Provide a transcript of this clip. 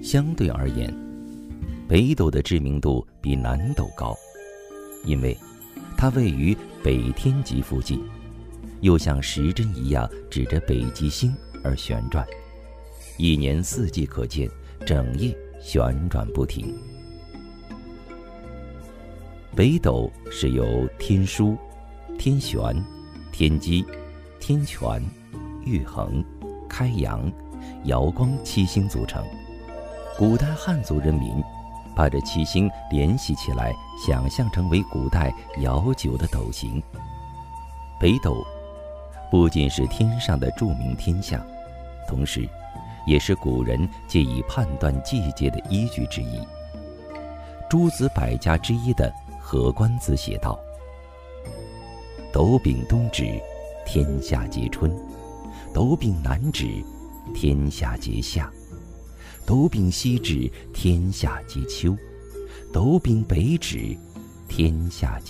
相对而言，北斗的知名度比南斗高，因为它位于北天极附近，又像时针一样指着北极星而旋转，一年四季可见，整夜旋转不停。北斗是由天枢、天璇、天机、天权、玉衡、开阳、瑶光7星组成。古代汉族人民把这7星联系起来，想象成为古代遥久的斗形。北斗不仅是天上的著名天象，同时也是古人借以判断季节的依据之一。诸子百家之一的何官子写道：斗柄东指，天下皆春；斗柄南指，天下皆夏；斗柄西指，天下皆秋；斗柄北指，天下皆